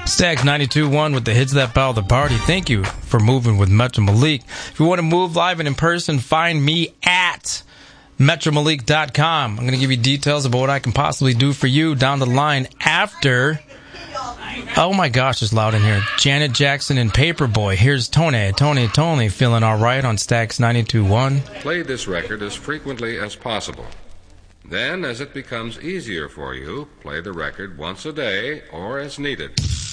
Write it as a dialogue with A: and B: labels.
A: Stax 92.1 with the hits that bow the party. Thank you for moving with Metro Malik. If you want to move live and in person, find me at MetroMalik.com. I'm going to give you details about what I can possibly do for you down the line after... Oh my gosh, it's loud in here. Janet Jackson and Paperboy. Here's Tony feeling all right on Stax 92.1.
B: Play this record as frequently as possible. Then, as it becomes easier for you, play the record once a day or as needed.